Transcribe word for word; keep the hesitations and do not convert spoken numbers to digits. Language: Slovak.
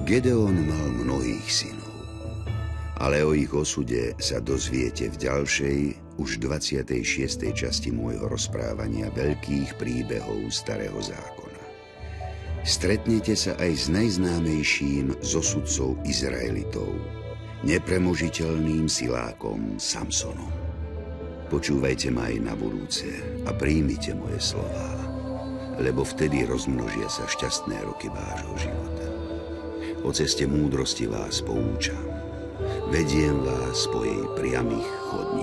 Gedeon mal mnohých synov, ale o ich osude sa dozviete v ďalšej, už dvadsiatej šiestej časti môjho rozprávania veľkých príbehov Starého zákona. Stretnete sa aj s najznámejším zo sudcov Izraelitov, nepremožiteľným silákom Samsonom. Počúvajte ma aj na budúce a príjmite moje slová, lebo vtedy rozmnožia sa šťastné roky vášho života. O ceste múdrosti vás poučam, vediem vás po jej priamých chodníkoch.